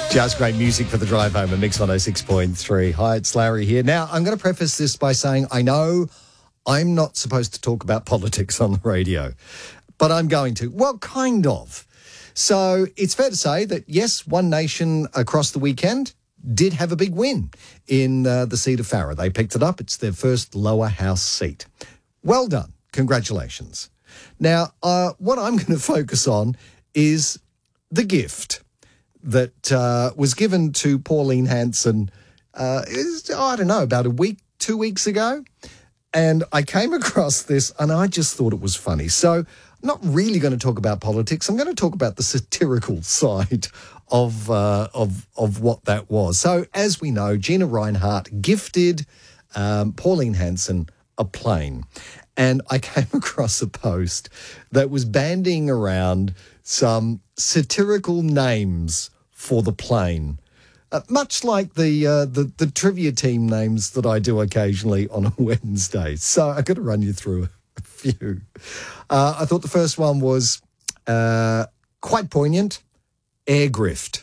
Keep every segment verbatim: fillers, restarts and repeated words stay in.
Just great music for the drive home at Mix one oh six point three. Hi, it's Larry here. Now, I'm going to preface this by saying I know I'm not supposed to talk about politics on the radio, but I'm going to. Well, kind of. So it's fair to say that, yes, One Nation across the weekend did have a big win in uh, the seat of Farrer. They picked it up. It's their first lower house seat. Well done. Congratulations. Now, uh, what I'm going to focus on is the gift that uh, was given to Pauline Hanson, uh, is, oh, I don't know, about a week, two weeks ago. And I came across this and I just thought it was funny. So I'm not really going to talk about politics. I'm going to talk about the satirical side of uh, of of what that was. So as we know, Gina Rinehart gifted um, Pauline Hanson a plane. And I came across a post that was bandying around some satirical names for the plane, uh, much like the, uh, the the trivia team names that I do occasionally on a Wednesday. So I'm going to run you through a few. Uh, I thought the first one was uh, quite poignant, air grift.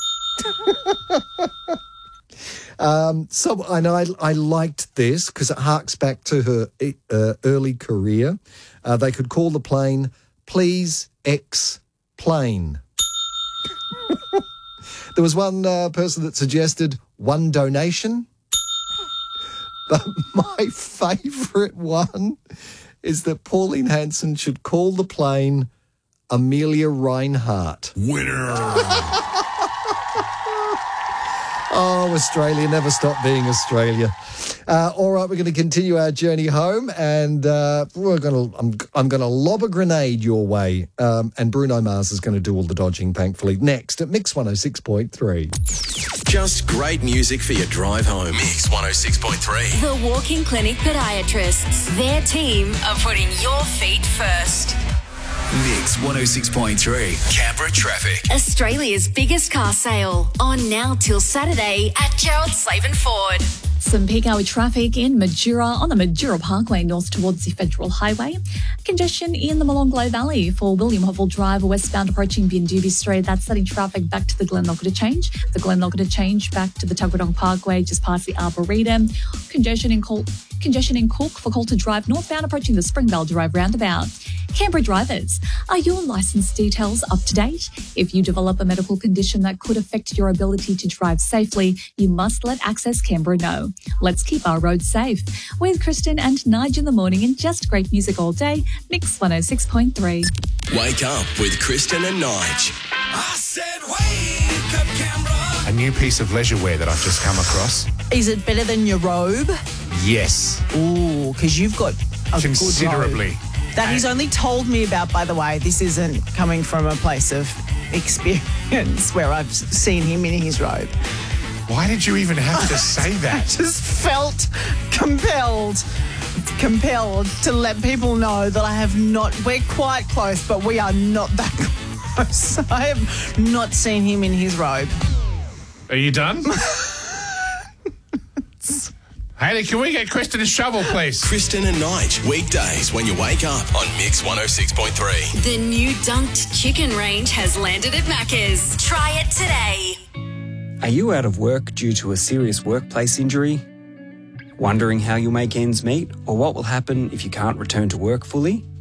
Um, so I know I, I liked this because it harks back to her uh, early career. Uh, they could call the plane Please X Plane. There was one uh, person that suggested one donation. But my favourite one is that Pauline Hanson should call the plane Amelia Rinehart. Winner! Oh, Australia, never stop being Australia. Uh, all right, we're going to continue our journey home, and uh, we're going to. I'm, I'm going to lob a grenade your way, um, and Bruno Mars is going to do all the dodging, thankfully. Next at Mix one oh six point three. Just great music for your drive home. Mix one oh six point three. The Walking Clinic Podiatrists. Their team are putting your feet first. Mix one oh six point three. Canberra traffic. Australia's biggest car sale. On now till Saturday at Gerald Slavin Ford. Some peak hour traffic in Majura on the Majura Parkway north towards the Federal Highway. Congestion in the Molonglo Valley for William Hovell Drive westbound approaching Bindubi Street. That's setting traffic back to the Glenlockita Change. The Glenlockita Change back to the Tuggeranong Parkway just past the Arboretum. Congestion in Col- Congestion in Cook for Coulter Drive northbound approaching the Springvale Drive roundabout. Canberra drivers, are your licence details up to date? If you develop a medical condition that could affect your ability to drive safely, you must let Access Canberra know. Let's keep our roads safe. With Kristen and Nige in the morning and just great music all day, Mix one oh six point three. Wake up with Kristen and Nige. I said wake up, Canberra. A new piece of leisure wear that I've just come across. Is it better than your robe? Yes. Ooh, because you've got a Considerably. good robe. That he's only told me about, by the way. This isn't coming from a place of experience where I've seen him in his robe. Why did you even have to say that? I just felt compelled, compelled to let people know that I have not, we're quite close, but we are not that close. I have not seen him in his robe. Are you done? Hayley, can we get Kristen a shovel, please? Kristen and Nige, weekdays when you wake up on Mix one oh six point three. The new dunked chicken range has landed at Macca's. Try it today. Are you out of work due to a serious workplace injury? Wondering how you'll make ends meet or what will happen if you can't return to work fully?